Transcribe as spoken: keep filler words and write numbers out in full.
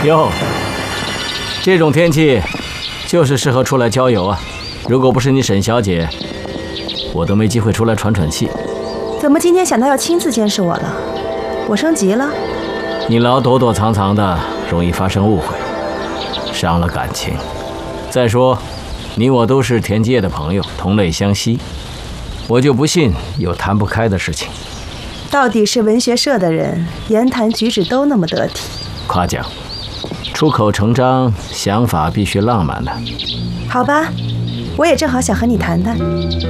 哟，这种天气就是适合出来郊游啊！如果不是你沈小姐，我都没机会出来喘喘气。 怎么今天想到要亲自监视我了？我升级了？ 你老躲躲藏藏的，容易发生误会，伤了感情。再说，你我都是田界的朋友，同类相吸，我就不信有谈不开的事情。 到底是文学社的人，言谈举止都那么得体。 夸奖，出口成章，想法必须浪漫的。 好吧，我也正好想和你谈谈。